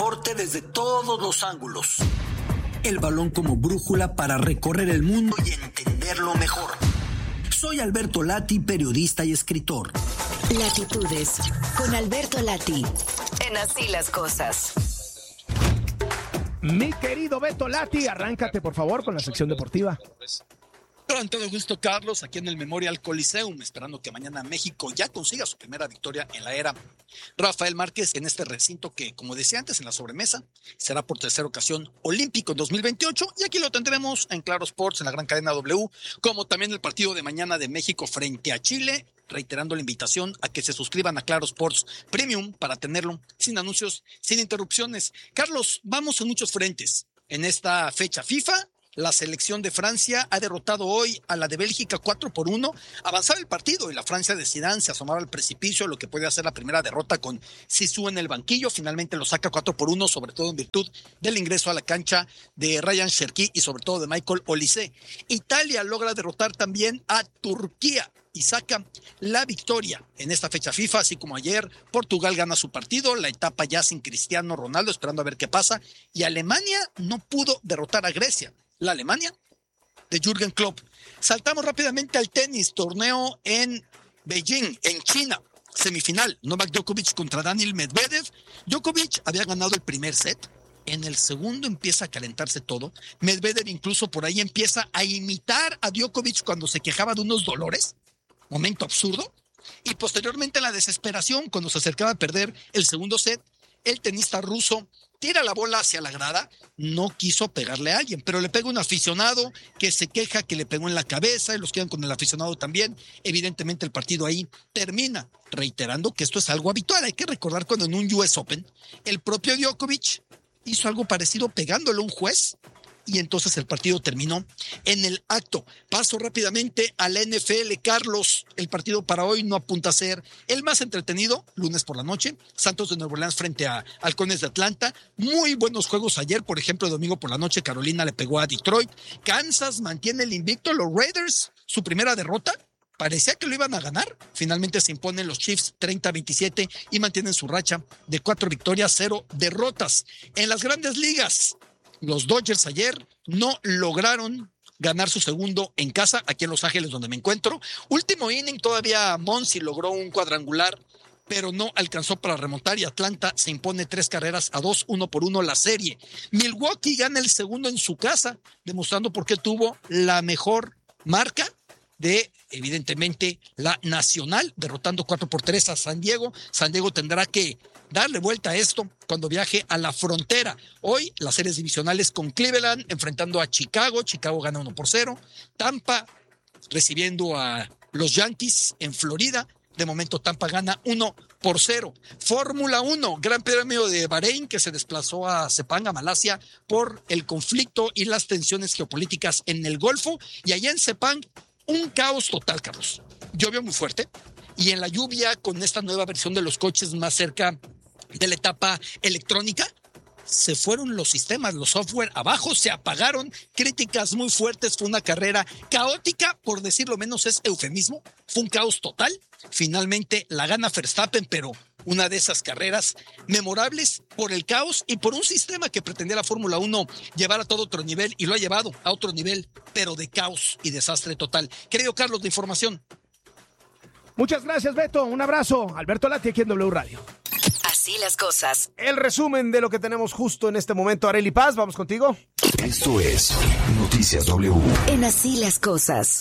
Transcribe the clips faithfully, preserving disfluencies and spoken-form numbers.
deporte desde todos los ángulos. El balón como brújula para recorrer el mundo y entenderlo mejor. Soy Alberto Lati, periodista y escritor. Latitudes, con Alberto Lati, en Así las Cosas. Mi querido Beto Lati, arráncate por favor con la sección deportiva. Con todo gusto, Carlos, aquí en el Memorial Coliseum, esperando que mañana México ya consiga su primera victoria en la era Rafael Márquez en este recinto que, como decía antes en la sobremesa, será por tercera ocasión olímpico en dos mil veintiocho, y aquí lo tendremos en Claro Sports, en la gran cadena W, como también el partido de mañana de México frente a Chile, reiterando la invitación a que se suscriban a Claro Sports Premium para tenerlo sin anuncios, sin interrupciones. Carlos, vamos en muchos frentes en esta fecha FIFA. La selección de Francia ha derrotado hoy a la de Bélgica cuatro por uno. Avanzaba el partido y la Francia de Zidane se asomaba al precipicio, lo que puede hacer la primera derrota con Zizou en el banquillo. Finalmente lo saca cuatro por uno, sobre todo en virtud del ingreso a la cancha de Ryan Cherki y sobre todo de Michael Olise. Italia logra derrotar también a Turquía y saca la victoria en esta fecha FIFA, así como ayer Portugal gana su partido, la etapa ya sin Cristiano Ronaldo, esperando a ver qué pasa, y Alemania no pudo derrotar a Grecia. La Alemania de Jürgen Klopp. Saltamos rápidamente al tenis, torneo en Beijing, en China, semifinal, Novak Djokovic contra Daniil Medvedev. Djokovic había ganado el primer set, en el segundo empieza a calentarse todo. Medvedev incluso por ahí empieza a imitar a Djokovic cuando se quejaba de unos dolores, momento absurdo, y posteriormente la desesperación cuando se acercaba a perder el segundo set, el tenista ruso tira la bola hacia la grada, no quiso pegarle a alguien, pero le pega un aficionado que se queja que le pegó en la cabeza y los quedan con el aficionado también. Evidentemente el partido ahí termina, reiterando que esto es algo habitual. Hay que recordar cuando en un U S Open el propio Djokovic hizo algo parecido pegándole a un juez y entonces el partido terminó en el acto. Paso rápidamente a la N F L, Carlos. El partido para hoy no apunta a ser el más entretenido, lunes por la noche. Santos de Nueva Orleans frente a Halcones de Atlanta. Muy buenos juegos ayer, por ejemplo, domingo por la noche Carolina le pegó a Detroit. Kansas mantiene el invicto. Los Raiders, su primera derrota. Parecía que lo iban a ganar. Finalmente se imponen los Chiefs treinta a veintisiete y mantienen su racha de cuatro victorias, cero derrotas. En las grandes ligas, los Dodgers ayer no lograron ganar su segundo en casa, aquí en Los Ángeles, donde me encuentro. Último inning, todavía Monsi logró un cuadrangular, pero no alcanzó para remontar y Atlanta se impone tres carreras a dos, uno por uno la serie. Milwaukee gana el segundo en su casa, demostrando por qué tuvo la mejor marca de, evidentemente, la nacional, derrotando cuatro por tres a San Diego. San Diego tendrá que darle vuelta a esto cuando viaje a la frontera. Hoy las series divisionales con Cleveland enfrentando a Chicago. Chicago gana uno por cero. Tampa recibiendo a los Yankees en Florida. De momento Tampa gana uno por cero. Fórmula uno, Gran Premio de Bahrein, que se desplazó a Sepang, a Malasia, por el conflicto y las tensiones geopolíticas en el Golfo. Y allá en Sepang, un caos total, Carlos. Llovió muy fuerte. Y en la lluvia, con esta nueva versión de los coches más cerca de la etapa electrónica, se fueron los sistemas, los software abajo, se apagaron, críticas muy fuertes, fue una carrera caótica, por decirlo menos es eufemismo, fue un caos total. Finalmente la gana Verstappen, pero una de esas carreras memorables por el caos y por un sistema que pretendía la Fórmula uno llevar a todo otro nivel, y lo ha llevado a otro nivel, pero de caos y desastre total. Querido Carlos, de información. Muchas gracias, Beto. Un abrazo. Alberto Lati, aquí en W Radio. Así las cosas. El resumen de lo que tenemos justo en este momento. Arely Paz, vamos contigo. Esto es Noticias W. En Así las cosas.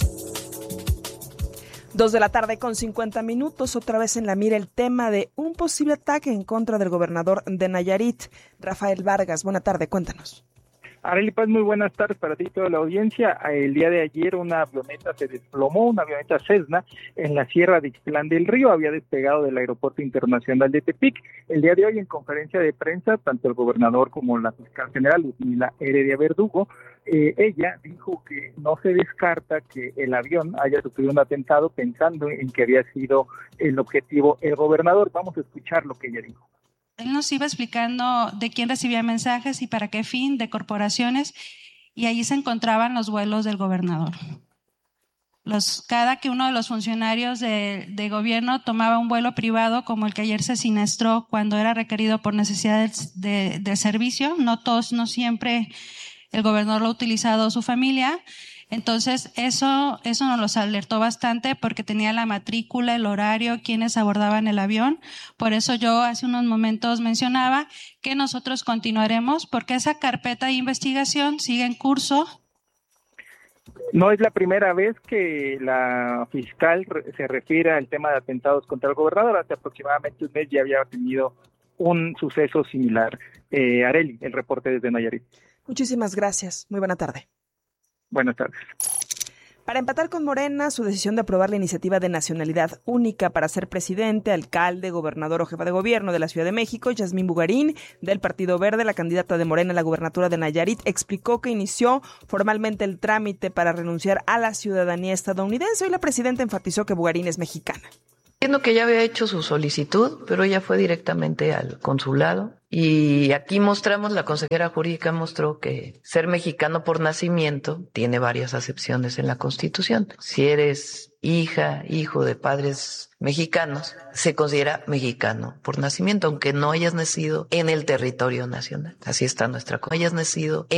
Dos de la tarde con cincuenta minutos, otra vez en la mira el tema de un posible ataque en contra del gobernador de Nayarit, Rafael Vargas. Buena tarde, cuéntanos. Arely Paz, muy buenas tardes para ti y toda la audiencia. El día de ayer una avioneta se desplomó, una avioneta Cessna, en la Sierra de Ixtlán del Río, había despegado del Aeropuerto Internacional de Tepic. El día de hoy, en conferencia de prensa, tanto el gobernador como la fiscal general, Luzmila Heredia Verdugo, eh, ella dijo que no se descarta que el avión haya sufrido un atentado pensando en que había sido el objetivo el gobernador. Vamos a escuchar lo que ella dijo. Él nos iba explicando de quién recibía mensajes y para qué fin, de corporaciones, y allí se encontraban los vuelos del gobernador. Los, cada que uno de los funcionarios de, de gobierno tomaba un vuelo privado, como el que ayer se siniestró cuando era requerido por necesidades de, de servicio, no todos, no siempre el gobernador lo ha utilizado su familia. Entonces, eso, eso nos los alertó bastante porque tenía la matrícula, el horario, quienes abordaban el avión. Por eso yo hace unos momentos mencionaba que nosotros continuaremos porque esa carpeta de investigación sigue en curso. No es la primera vez que la fiscal se refiere al tema de atentados contra el gobernador. Hace aproximadamente un mes ya había tenido un suceso similar. Eh, Arely, el reporte desde Nayarit. Muchísimas gracias. Muy buena tarde. Buenas tardes. Para empatar con Morena, su decisión de aprobar la iniciativa de nacionalidad única para ser presidente, alcalde, gobernador o jefa de gobierno de la Ciudad de México, Yasmín Bugarín, del Partido Verde, la candidata de Morena a la gubernatura de Nayarit, explicó que inició formalmente el trámite para renunciar a la ciudadanía estadounidense. Hoy la presidenta enfatizó que Bugarín es mexicana. Entiendo que ya había hecho su solicitud, pero ella fue directamente al consulado y aquí mostramos, la consejera jurídica mostró que ser mexicano por nacimiento tiene varias acepciones en la Constitución. Si eres hija, hijo de padres mexicanos, se considera mexicano por nacimiento, aunque no hayas nacido en el territorio nacional. Así está nuestra cosa. Hayas nacido en